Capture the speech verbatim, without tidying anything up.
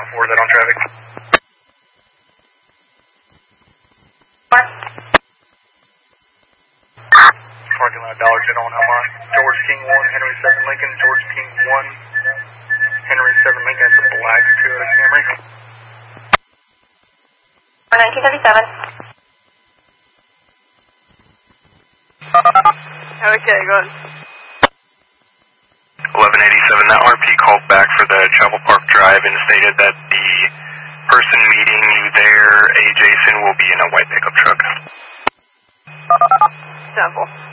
forward that on traffic. Parking lot, Dollar General in Elmont. George King one, Henry seven Lincoln. George King one, Henry seven Lincoln. It's a black Toyota Camry. nineteen thirty-seven. Okay, go ahead. eleven eighty-seven, that R P called back for the Travel Park Drive and stated that the person meeting you there, A. Jason, will be in a white pickup truck. Simple.